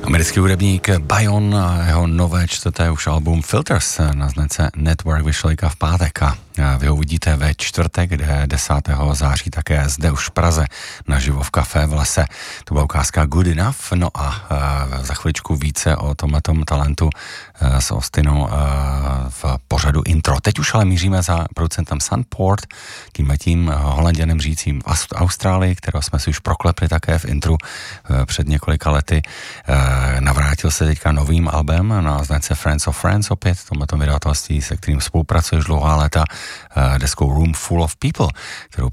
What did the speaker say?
Americký hudebník Bayon a jeho nové čtvrté už album Filters na značce Network vyšel v pátek a vy ho uvidíte ve čtvrtek, kde 10. září také zde už v Praze naživo v Café v lese. To byla ukázka Good Enough, no a za chviličku více o tomhletom talentu s Austinou v pořadu Intro. Teď už ale míříme za producentem Sunport, tímhletím Holanděnem žijícím v Austrálii, kterého jsme si už proklepli také v Intru před několika lety. Navrátil se teďka novým albem na značce Friends of Friends opět, tomhletom vydavatelství, se kterým spolupracuješ dlouhá léta, deskou Room Full of People, kterou